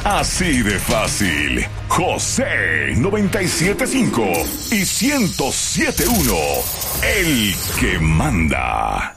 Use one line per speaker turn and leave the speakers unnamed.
Así de fácil. José 97.5 y 107.1. El que manda.